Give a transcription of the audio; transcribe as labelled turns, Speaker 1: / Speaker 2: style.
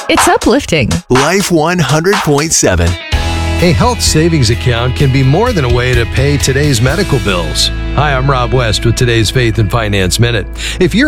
Speaker 1: It's uplifting.
Speaker 2: Life 100.7.
Speaker 3: A health savings account can be more than a way to pay today's medical bills. Hi, I'm Rob West with today's Faith and Finance Minute. If you're